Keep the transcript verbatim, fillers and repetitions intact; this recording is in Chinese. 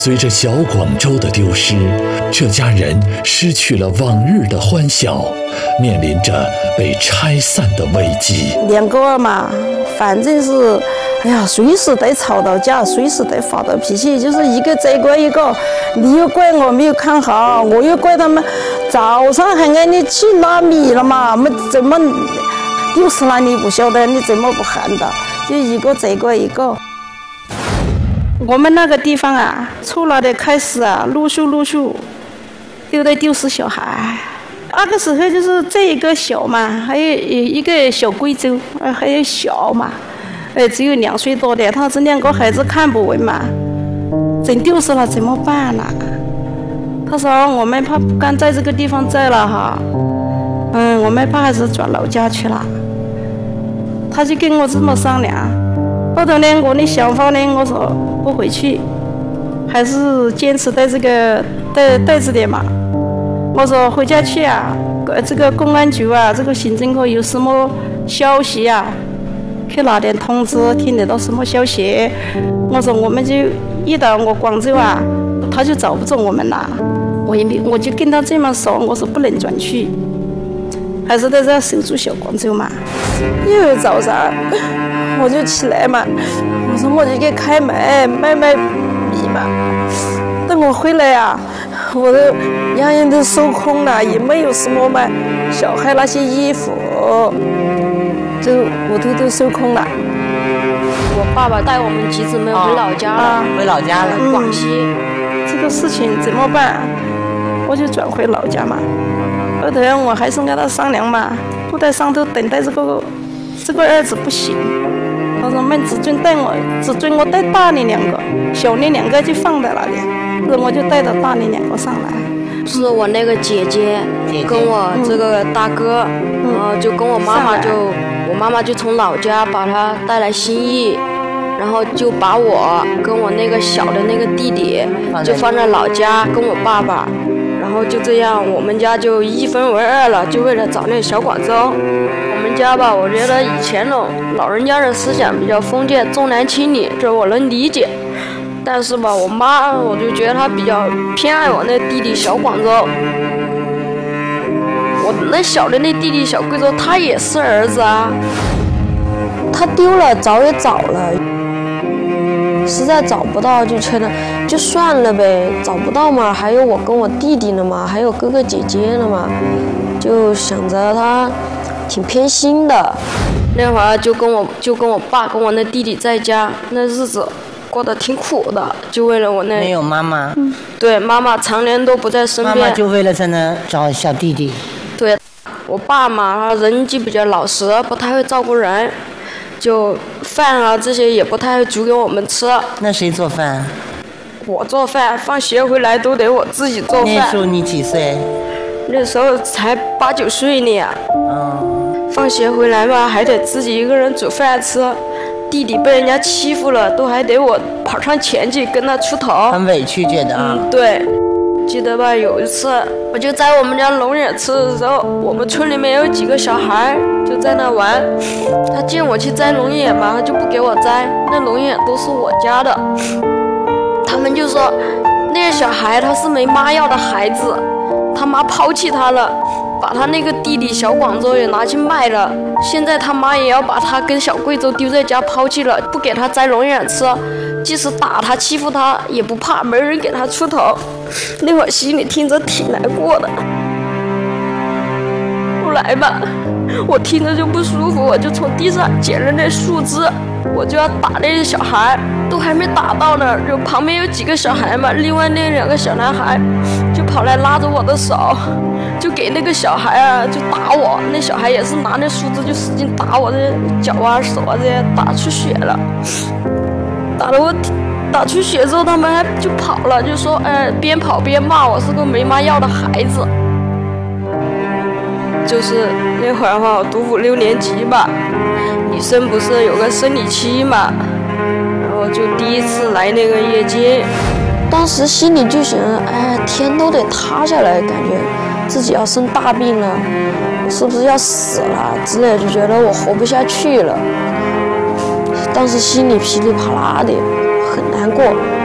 随着小广州的丢失，这家人失去了往日的欢笑，面临着被拆散的危机。 两个儿嘛，反正是，哎呀，随时得吵到架，随时得发到脾气，就是一个责怪一个。你又怪我没有看好，我又怪他们早上还让你去拉米了嘛，我们怎么丢失了你不晓得，你怎么不喊的？就一个责怪一个。我们那个地方啊，从那的开始啊，陆续陆续都在丢失小孩。那个时候就是这一个小嘛，还有一个小贵州，呃，还有小嘛，呃，只有两岁多的，他这两个孩子看不稳嘛，真丢失了怎么办呢？他说我们怕不敢在这个地方在了哈，嗯，我们怕还是转老家去了。他就跟我这么商量。后头呢，我的想法呢，我说不回去，还是坚持在这个在在这里嘛。我说回家去啊，这个公安局啊，这个行政科有什么消息啊，去拿点通知，听得到什么消息。我说我们就一到我广州啊，他就找不着我们了。我也没，我就跟他这么说，我说不能转去，还是在这守住小广州嘛。又早上我就起来嘛，我说我就给开门卖卖米嘛。等我回来啊，我的样样都收空了，也没有什么嘛，小孩那些衣服，就屋头都收空了。 我爸爸带我们几姊妹回老家了， 啊、回老家了， 嗯、广西。 这个事情怎么办？我就转回老家嘛。后头我还是跟他商量嘛，不在上头等待这个这个儿子不行。他说们只准带我，只准我带大的两个，小的两个就放在那里，所以我就带着大的两个上来。 是我那个姐姐跟我这个大哥， 嗯、 然后就跟我妈妈就，我妈妈就从老家把他带来新义，然后就把我跟我那个小的那个弟弟就放在老家跟我爸爸，然后就这样我们家就一分为二了，就为了找那个小广州。我们家吧，我觉得以前的老人家的思想比较封建，重男轻女，这我能理解。但是吧，我妈我就觉得她比较偏爱我那弟弟小广州。我那小的那弟弟小贵州，他也是儿子啊。他丢了，找也找了，实在找不到就觉得就算了呗，找不到嘛，还有我跟我弟弟呢嘛，还有哥哥姐姐呢嘛，就想着他挺偏心的。那会儿就跟我就跟我爸跟我那弟弟在家，那日子过得挺苦的，就为了我那没有妈妈， 嗯、对，妈妈常年都不在身边， 妈妈就为了在那找小弟弟。 对，我爸嘛，他人就比较老实，不太会照顾人，就饭啊这些也不太会煮给我们吃。 那谁做饭？ 我做饭，放学回来都得我自己做饭。 那时候你几岁？ 那时候才八九岁呢。 嗯。 放学回来嘛，还得自己一个人煮饭吃。弟弟被人家欺负了，都还得我跑上前去跟他出头。 很委屈，觉得啊。 嗯，对。记得吧，有一次我就在我们家龙眼吃的时候，我们村里面有几个小孩就在那玩。他见我去摘龙眼嘛，他就不给我摘，那龙眼都是我家的。他们就说那个小孩他是没妈要的孩子，他妈抛弃他了，把他那个弟弟小广州也拿去卖了，现在他妈也要把他跟小贵州丢在家抛弃了，不给他摘龙眼吃，即使打他欺负他也不怕，没人给他出头。那会儿心里听着挺难过的。后来吧，我听着就不舒服，我就从地上捡了那树枝，我就要打那些小孩，都还没打到呢，就旁边有几个小孩嘛，另外那两个小男孩就跑来拉着我的手，就给那个小孩啊就打我，那小孩也是拿那树枝就使劲打我的脚啊手啊，这些打出血了，打得我打出血之后，他们还就跑了，就说哎，边跑边骂我是个没妈要的孩子。就是那会儿话，我读五六年级吧，女生不是有个生理期嘛，然后就第一次来那个夜间，当时心里就想，哎，天都得塌下来，感觉自己要生大病了，我是不是要死了之类的，就觉得我活不下去了。当时心里噼里啪啦的，很难过。